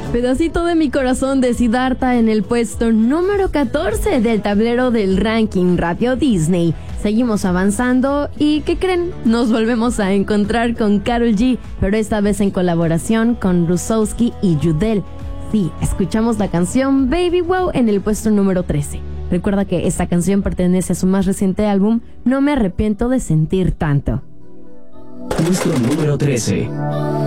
Pedacito de mi corazón de Siddhartha en el puesto número 14 del tablero del ranking Radio Disney. Seguimos avanzando y ¿qué creen? Nos volvemos a encontrar con Karol G, pero esta vez en colaboración con Rusowski y Yudel. Sí, escuchamos la canción Baby Wow en el puesto número 13. Recuerda que esta canción pertenece a su más reciente álbum No me arrepiento de sentir tanto. Puesto número 13.